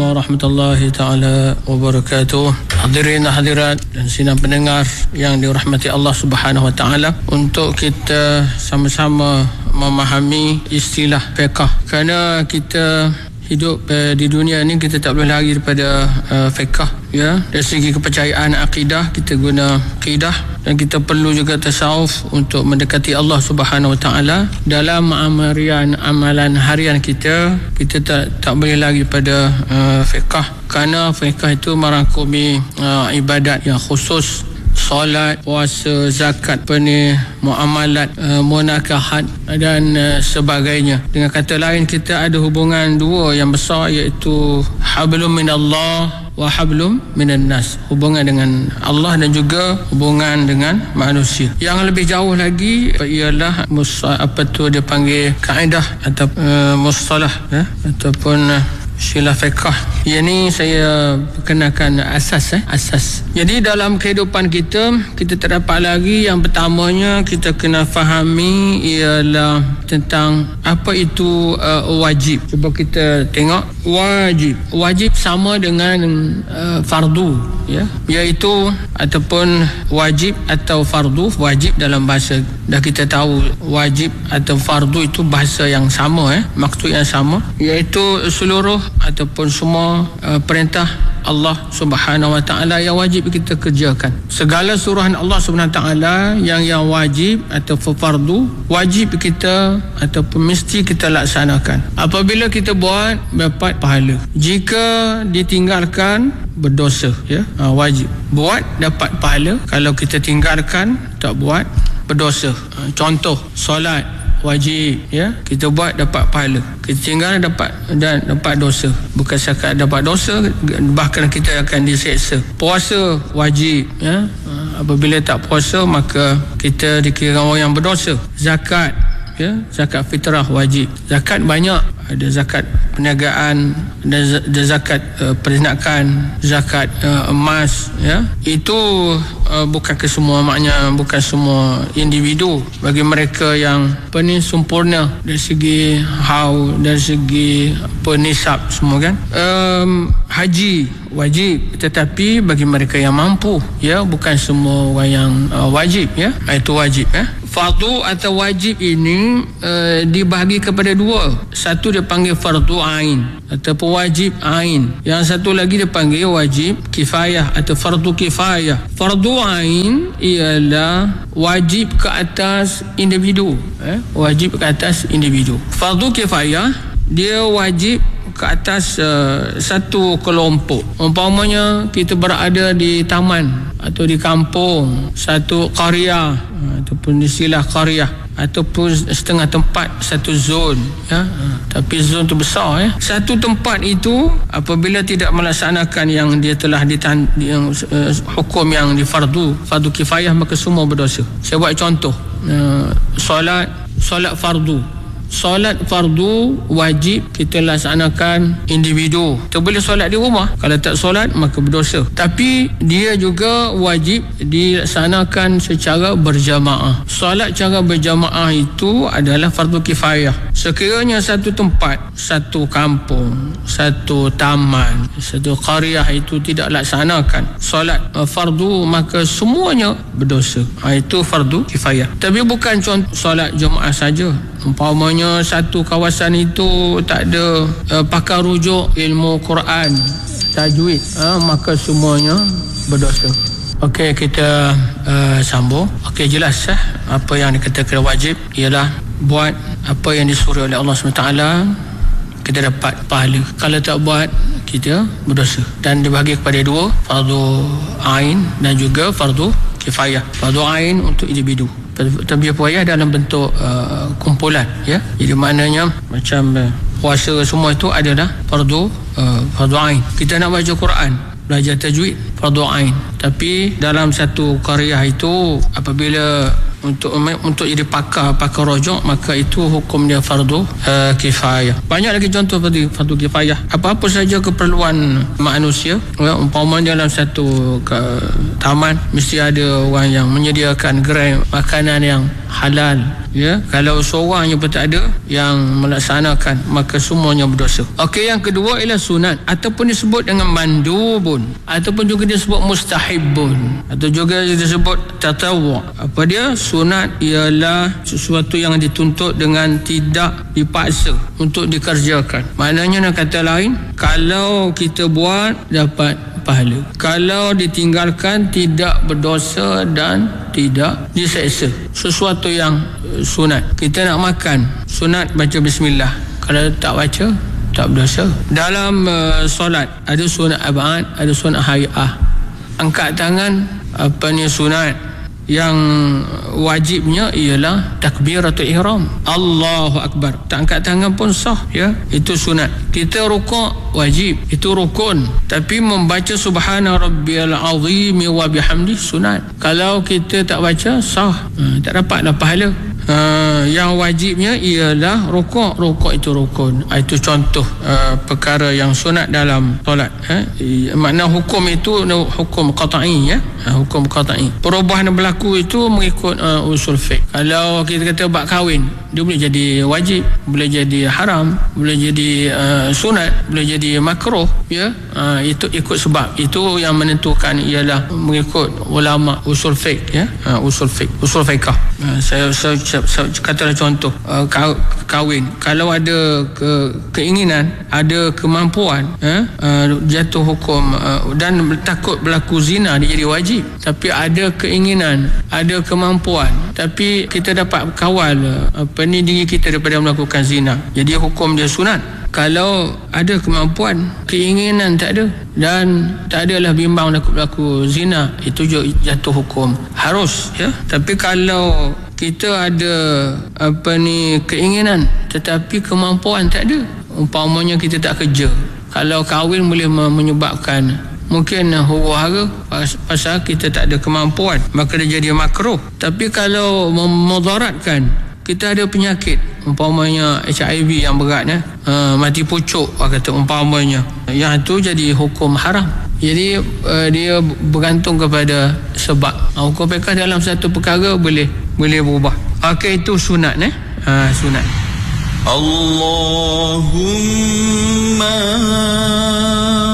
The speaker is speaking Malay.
warahmatullahi taala wabarakatuh. Hadirin hadirat dan sidang pendengar yang dirahmati Allah Subhanahu wa taala, untuk kita sama-sama memahami istilah fiqh. Kerana kita hidup di dunia ni, kita tak boleh lari daripada fiqh, ya. Dari segi kepercayaan akidah, kita guna akidah, dan kita perlu juga tasawuf untuk mendekati Allah Subhanahu wa taala. Dalam amalan harian kita tak boleh lari pada fiqh, kerana fiqh itu merangkumi ibadat yang khusus, solat, puasa, zakat, muamalat, munakahat dan sebagainya. Dengan kata lain, kita ada hubungan dua yang besar, iaitu hablum minallah wa hablum minan nas, hubungan dengan Allah dan juga hubungan dengan manusia. Yang lebih jauh lagi ialah dia panggil kaedah atau mustalah, ataupun istilah fiqh. Yang ni saya perkenalkan asas. Jadi dalam kehidupan kita terdapat lagi yang pertamanya kita kena fahami ialah tentang apa itu wajib. Cuba kita tengok. Wajib sama dengan fardu, ya, iaitu ataupun wajib atau fardu. Wajib dalam bahasa dah kita tahu, wajib atau fardu itu bahasa yang sama, maksud yang sama, iaitu seluruh ataupun semua perintah Allah Subhanahu wa taala yang wajib kita kerjakan. Segala suruhan Allah Subhanahu wa taala yang wajib atau fardu, wajib kita ataupun mesti kita laksanakan. Apabila kita buat, dapat pahala. Jika ditinggalkan, berdosa, ya. Wajib buat, dapat pahala. Kalau kita tinggalkan, tak buat, berdosa. Contoh, solat wajib, ya, kita buat dapat pahala, kita tinggal dapat dosa. Bukan sekadar dapat dosa, bahkan kita akan diseksa. Puasa wajib, ya, apabila tak puasa maka kita dikira orang yang berdosa. Zakat, ya, zakat fitrah wajib. Zakat banyak, ada zakat perniagaan, ada zakat perniagaan, zakat emas, ya. Itu bukan ke semua, maknanya bukan semua individu. Bagi mereka yang sempurna dari segi dari segi nisab semua, kan. Haji wajib, tetapi bagi mereka yang mampu, ya, bukan semua orang yang wajib, ya. Itu wajib, ya. Fardu atau wajib ini dibahagi kepada dua. Satu dia panggil fardu ain ataupun wajib ain. Yang satu lagi dia panggil wajib kifayah atau fardu kifayah. Fardu ain ialah wajib ke atas individu, wajib ke atas individu. Fardu kifayah dia wajib ke atas satu kelompok. Umpamanya kita berada di taman atau di kampung, satu qaryah ataupun istilah qaryah, ataupun setengah tempat, satu zon, ya. Tapi zon tu besar, ya. Satu tempat itu apabila tidak melaksanakan yang dia telah hukum yang di fardu kifayah, maka semua berdosa. Saya buat contoh, solat fardu. Solat fardu wajib kita laksanakan individu. Kita boleh solat di rumah. Kalau tak solat maka berdosa. Tapi dia juga wajib dilaksanakan secara berjamaah. Solat cara berjamaah itu adalah fardu kifayah. Sekiranya satu tempat, satu kampung, satu taman, satu qaryah itu tidak laksanakan solat fardu, maka semuanya berdosa. Itu fardu kifayah. Tapi bukan contoh solat jemaah saja. Umpamanya satu kawasan itu tak ada pakar rujuk ilmu Quran, tajwid, maka semuanya berdosa. Okey, kita sambung. Okey, jelas apa yang dikatakan wajib ialah buat apa yang disuruh oleh Allah SWT, kita dapat pahala. Kalau tak buat, kita berdosa. Dan dibahagi kepada dua, fardu ain dan juga fardu kifayah. Fardu ain untuk individu, tarbiyah puayah dalam bentuk kumpulan, ya. Jadi maknanya macam puasa semua itu adalah fardu ain. Kita nak baca Quran, belajar tajwid, fardu ain. Tapi dalam satu qaryah itu apabila untuk jadi pakar rujuk, maka itu hukum dia fardu kifayah. Banyak lagi contoh fardu kifayah. Apa-apa saja keperluan manusia, umpamanya dalam satu taman mesti ada orang yang menyediakan gerai makanan yang halal, ya. Kalau seorang yang pun tak ada yang melaksanakan, maka semuanya berdosa. Okey, yang kedua ialah sunat, ataupun disebut dengan mandubun, ataupun juga disebut mustahibun, atau juga disebut tatawwu'. Apa dia? Sunat ialah sesuatu yang dituntut dengan tidak dipaksa untuk dikerjakan. Maknanya dengan kata lain, kalau kita buat dapat pahala, kalau ditinggalkan tidak berdosa dan tidak diseksa. Sesuatu yang sunat. Kita nak makan, sunat baca bismillah. Kalau tak baca, tak berdosa. Dalam solat ada sunat ab'ad, ada sunat hay'ah. Angkat tangan, apa ni sunat. Yang wajibnya ialah takbiratul ihram, Allahu Akbar. Tak angkat tangan pun sah, ya. Itu sunat. Kita rukuk wajib, itu rukun. Tapi membaca subhana rabbiyal azim wa bihamdi sunat. Kalau kita tak baca, sah, tak dapatlah pahala. Yang wajibnya ialah rukuk. Rukuk itu rukun. Itu contoh perkara yang sunat dalam solat. Makna hukum itu hukum qat'i, ya. Hukum qat'i. Perubahan yang berlaku itu mengikut usul fiqh. Kalau kita kata bab kahwin, dia boleh jadi wajib, boleh jadi haram, boleh jadi sunat, boleh jadi makruh, ya. Itu ikut sebab. Itu yang menentukan ialah mengikut ulama usul fiqh, ya. Usul fiqh, usul fiqh. Saya katalah contoh kahwin. Kalau ada keinginan, ada kemampuan, jatuh hukum, dan takut berlaku zina, dia jadi wajib. Tapi ada keinginan, ada kemampuan, tapi kita dapat kawal diri kita daripada melakukan zina, jadi hukum dia sunat. Kalau ada kemampuan, keinginan tak ada, dan tak adalah bimbang berlaku zina, itu jatuh hukum harus, ya. Tapi kalau kita ada keinginan tetapi kemampuan tak ada, umpamanya kita tak kerja, kalau kahwin boleh menyebabkan mungkin huru-hara pasal kita tak ada kemampuan, maka dia jadi makruh. Tapi kalau memudaratkan, kita ada penyakit, umpamanya HIV yang berat, mati pucuk, kata umpamanya, yang itu jadi hukum haram. Jadi dia bergantung kepada sebab. Hukum fiqh dalam satu perkara boleh berubah. Okey, itu sunat, sunat. Allahumma